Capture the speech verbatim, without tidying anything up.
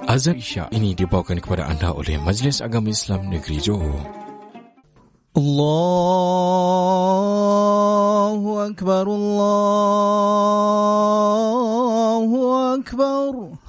Azan Isya ini dibawakan kepada anda oleh Majlis Agama Islam Negeri Johor. Allahu Akbar, Allahu Akbar.